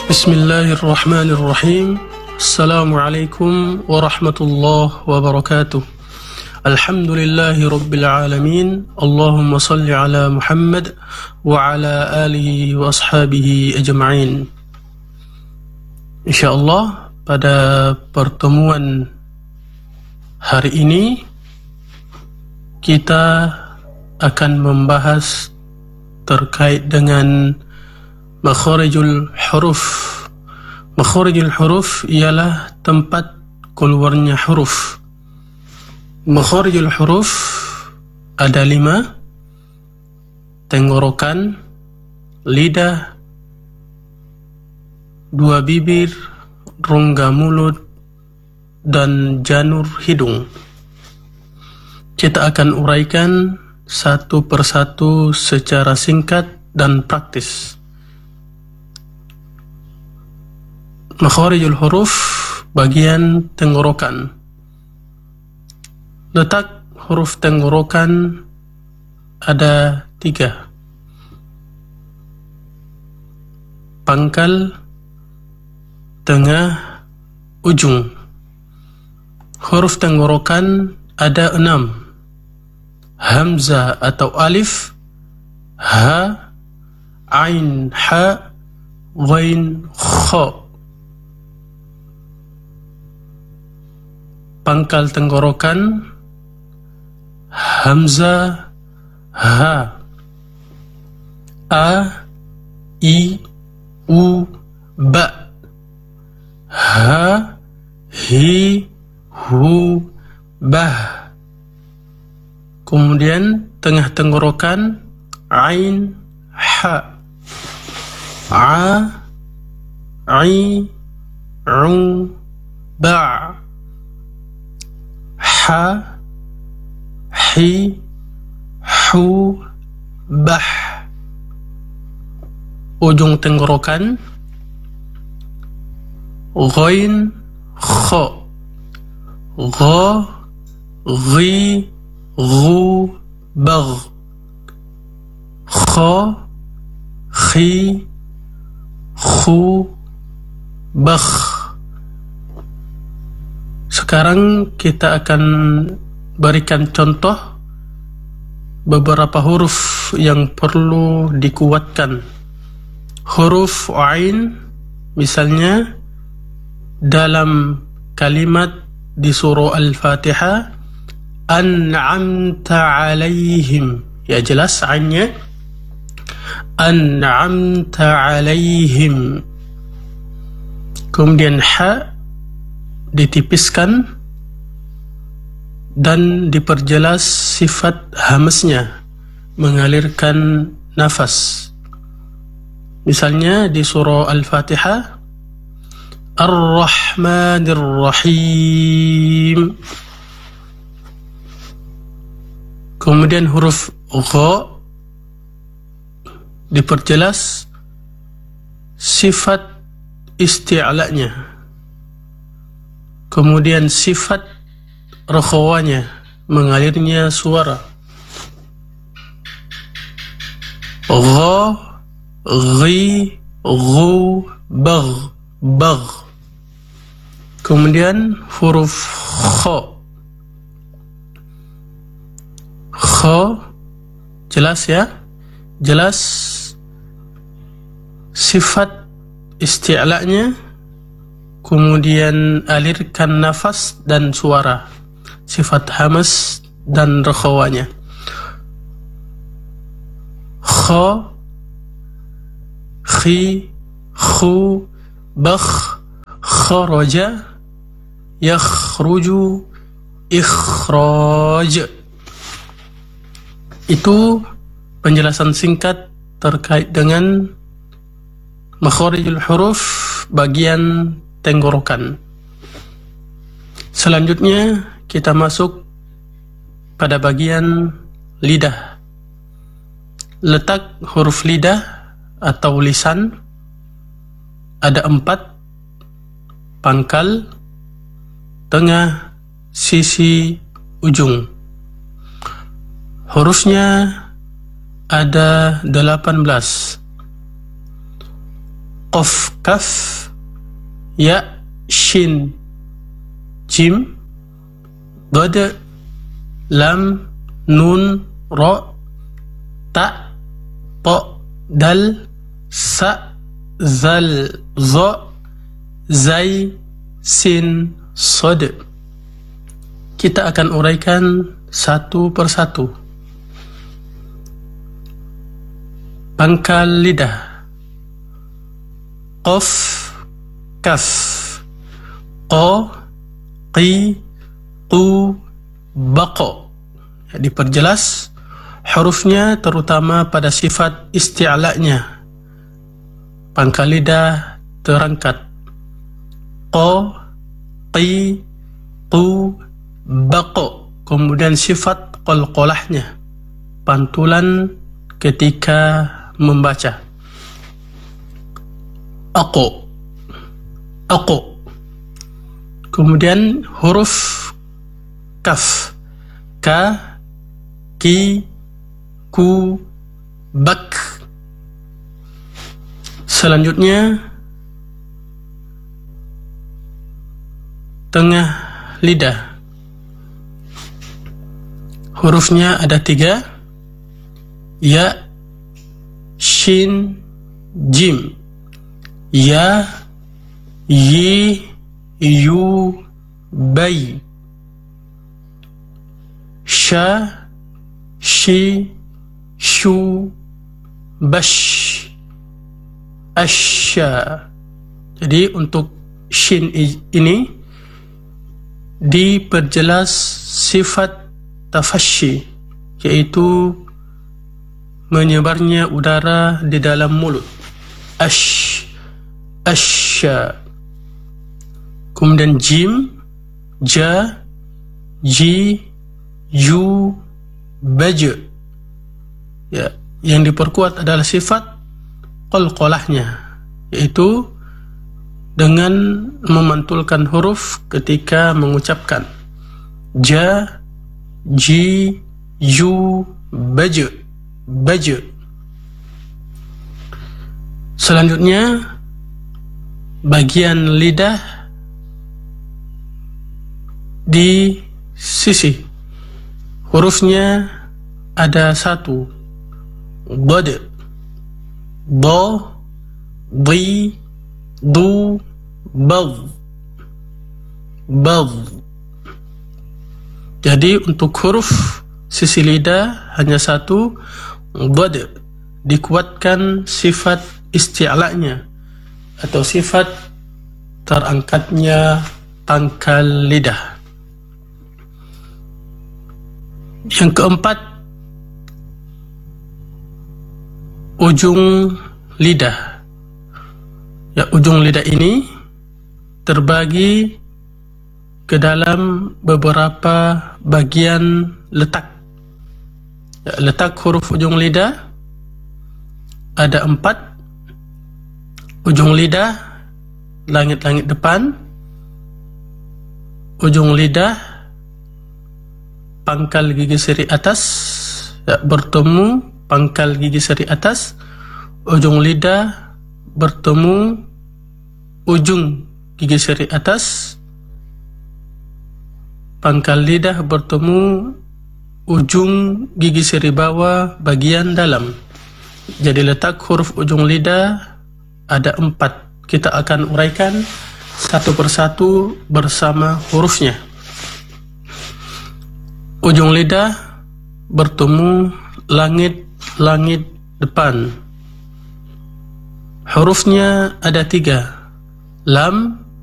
Bismillahirrahmanirrahim. Assalamualaikum warahmatullahi wabarakatuh. Alhamdulillahi rabbil alamin. Allahumma salli ala Muhammad wa ala alihi wa ashabihi ajma'in. Insyaallah pada pertemuan hari ini kita akan membahas terkait dengan makharijul huruf. Makharijul huruf ialah tempat keluarnya huruf. Makharijul huruf ada 5: tenggorokan, lidah, 2 bibir, rongga mulut, dan janur hidung. Kita akan uraikan satu persatu secara singkat dan praktis. Makharijul huruf, bagian tenggorokan. Letak huruf tenggorokan ada 3: pangkal, tengah, ujung. Huruf tenggorokan ada 6: hamzah atau alif, ha, ain, ha, ghain, kha. Pangkal tenggorokan hamzah, ha, a, i, u, ba, ha, hi, hu, bah. Kemudian tengah tenggorokan ain, ha, a, i, u, ba, ha, hi, hu, bah. Ujung tenggorokan ghain, kha, gha, ghi, ghu, bagh, kha, khi, khu, bakh. Sekarang kita akan berikan contoh beberapa huruf yang perlu dikuatkan. Huruf ain, misalnya dalam kalimat di surah Al-Fatihah, an'amta alaihim. Ya, jelas ainnya. An'amta alaihim. Kemudian ha ditipiskan dan diperjelas sifat hamsnya, mengalirkan nafas. Misalnya di surah Al-Fatihah, Ar-Rahmanir Rahim. Kemudian huruf gha diperjelas sifat isti'la'nya. Kemudian sifat rakhawanya, mengalirnya suara. Gha, ghi, ghu, bagh, bagh. Kemudian huruf kha. Kha, jelas ya? Jelas sifat isti'la'nya, kemudian alirkan nafas dan suara, sifat hamas dan rakhawanya. Kha, khi, khu, bakh, kharaja, yakhruju, ikhraj. Itu penjelasan singkat terkait dengan makharijul huruf bagian tenggorokan. Selanjutnya kita masuk pada bagian lidah. Letak huruf lidah atau lisan ada 4: pangkal, tengah, sisi, ujung. Hurufnya ada 18: qaf, kaf, ya, shin, jim, dad, lam, nun, ra, ta, ta, dal, sa, zal, za, zai, sin, sad. Kita akan uraikan satu persatu. Pangkal lidah. Qaf, kaf, qa, qi, qu, baqa. Diperjelas hurufnya terutama pada sifat isti'la'nya. Pangkal lidah terangkat. Qa, qi, qu, baqa. Kemudian sifat qalqalahnya, pantulan ketika membaca. Aku, aku. Kemudian huruf kaf, ka, ki, ku, bak. Selanjutnya tengah lidah. Hurufnya ada 3, ya, shin, jim. Ya, yi, yu, bai. Sha, shi, shu, bash, asya. Jadi untuk shin ini diperjelas sifat tafashi, yaitu menyebarnya udara di dalam mulut. Asya. Kemudian jim, ja, ji, yu, baj. Ya, yang diperkuat adalah sifat qalqalahnya, yaitu dengan memantulkan huruf ketika mengucapkan. Ja, ji, yu, baj, baj. Selanjutnya bagian lidah di sisi. Hurufnya ada 1, dad, da, di, du, bad, bad. Jadi untuk huruf sisi lidah hanya 1, dad, dikuatkan sifat isti'la'nya atau sifat terangkatnya pangkal lidah. Yang keempat, ujung lidah. Ya, ujung lidah ini terbagi ke dalam beberapa bagian letak. Ya, letak huruf ujung lidah ada 4. Ujung lidah langit-langit depan, ujung lidah pangkal gigi seri atas, ya, bertemu pangkal gigi seri atas, ujung lidah bertemu ujung gigi seri atas, pangkal lidah bertemu ujung gigi seri bawah bagian dalam. Jadi letak huruf ujung lidah ada 4. Kita akan uraikan satu persatu bersama hurufnya. Ujung lidah bertemu langit-langit depan. Hurufnya ada 3. Lam,